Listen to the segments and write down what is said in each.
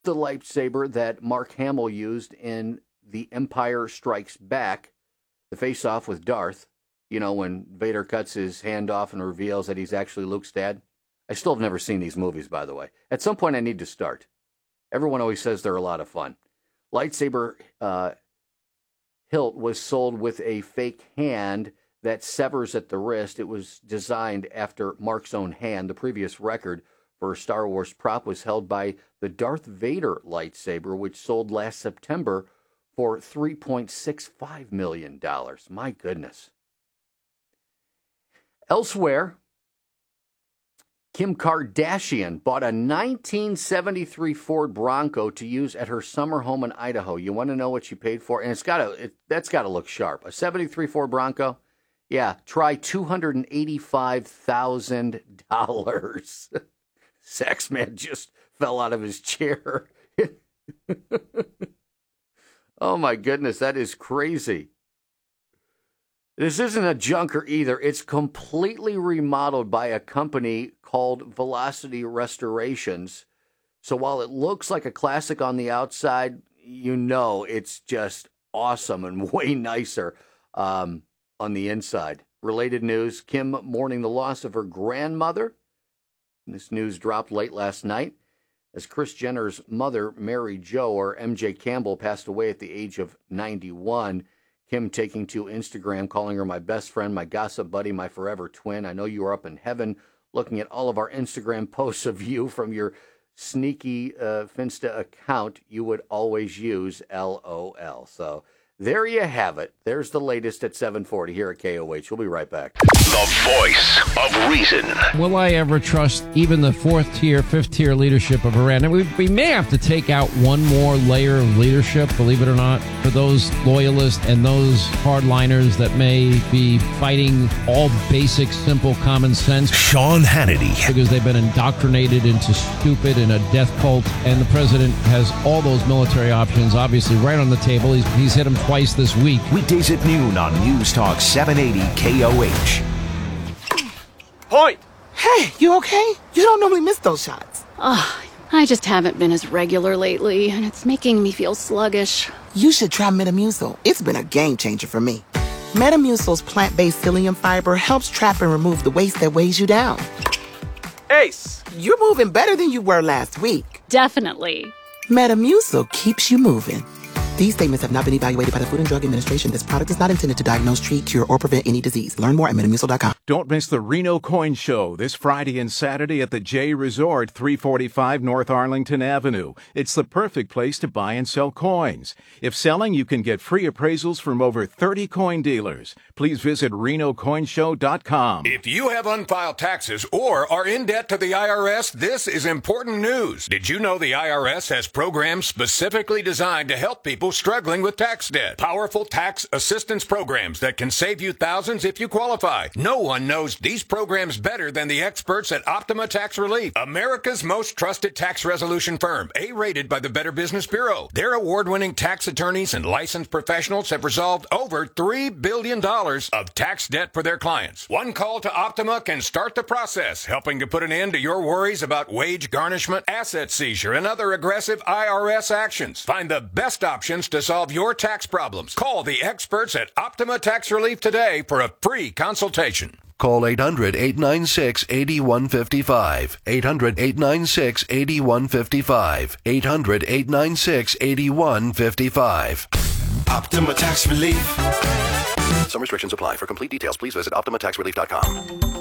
the lightsaber that Mark Hamill used in The Empire Strikes Back, the face-off with Darth. You know, when Vader cuts his hand off and reveals that he's actually Luke's dad. I still have never seen these movies, by the way. At some point, I need to start. Everyone always says they're a lot of fun. Lightsaber hilt was sold with a fake hand that severs at the wrist. It was designed after Mark's own hand. The previous record for a Star Wars prop was held by the Darth Vader lightsaber, which sold last September for $3.65 million. My goodness. Elsewhere, Kim Kardashian bought a 1973 Ford Bronco to use at her summer home in Idaho. You want to know what she paid for? And that's got to look sharp. A 73 Ford Bronco? Yeah, try $285,000. Saxman just fell out of his chair. Oh my goodness, that is crazy. This isn't a junker either. It's completely remodeled by a company called Velocity Restorations. So while it looks like a classic on the outside, you know it's just awesome and way nicer on the inside. Related news, Kim mourning the loss of her grandmother. This news dropped late last night as Kris Jenner's mother, Mary Jo, or MJ Campbell, passed away at the age of 91. Kim taking to Instagram, calling her my best friend, my gossip buddy, my forever twin. I know you are up in heaven looking at all of our Instagram posts of you from your sneaky Finsta account you would always use, LOL. So there you have it. There's the latest at 7:40 here at KOH. We'll be right back. The voice of reason. Will I ever trust even the fourth tier, fifth tier leadership of Iran? And we may have to take out one more layer of leadership, believe it or not, for those loyalists and those hardliners that may be fighting all basic, simple common sense. Sean Hannity. Because they've been indoctrinated into stupid and a death cult. And the president has all those military options, obviously, right on the table. He's hit them twice this week. Weekdays at noon on News Talk 780 KOH. Point! Hey, you okay? You don't normally miss those shots. I just haven't been as regular lately, and it's making me feel sluggish. You should try Metamucil. It's been a game changer for me. Metamucil's plant-based psyllium fiber helps trap and remove the waste that weighs you down. Ace! You're moving better than you were last week. Definitely. Metamucil keeps you moving. These statements have not been evaluated by the Food and Drug Administration. This product is not intended to diagnose, treat, cure, or prevent any disease. Learn more at Metamucil.com. Don't miss the Reno Coin Show this Friday and Saturday at the J Resort, 345 North Arlington Avenue. It's the perfect place to buy and sell coins. If selling, you can get free appraisals from over 30 coin dealers. Please visit RenoCoinShow.com. If you have unfiled taxes or are in debt to the IRS, this is important news. Did you know the IRS has programs specifically designed to help people struggling with tax debt? Powerful tax assistance programs that can save you thousands if you qualify. No one knows these programs better than the experts at Optima Tax Relief, America's most trusted tax resolution firm, A-rated by the Better Business Bureau. Their award-winning tax attorneys and licensed professionals have resolved over $3 billion of tax debt for their clients. One call to Optima can start the process, helping to put an end to your worries about wage garnishment, asset seizure, and other aggressive IRS actions. Find the best options to solve your tax problems. Call the experts at Optima Tax Relief today for a free consultation. Call 800-896-8155. 800-896-8155. 800-896-8155. Optima Tax Relief. Some restrictions apply. For complete details, please visit OptimaTaxRelief.com.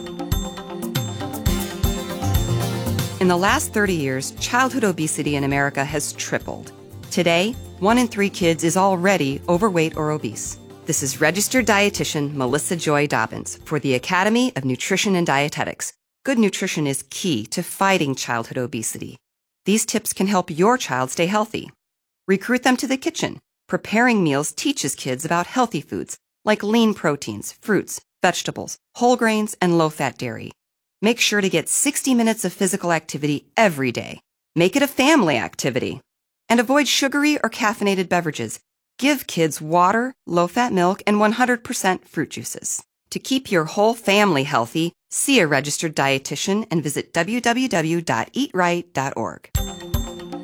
In the last 30 years, childhood obesity in America has tripled. Today, 1 in 3 kids is already overweight or obese. This is registered dietitian Melissa Joy Dobbins for the Academy of Nutrition and Dietetics. Good nutrition is key to fighting childhood obesity. These tips can help your child stay healthy. Recruit them to the kitchen. Preparing meals teaches kids about healthy foods like lean proteins, fruits, vegetables, whole grains, and low-fat dairy. Make sure to get 60 minutes of physical activity every day. Make it a family activity. And avoid sugary or caffeinated beverages. Give kids water, low-fat milk, and 100% fruit juices. To keep your whole family healthy, see a registered dietitian and visit www.eatright.org.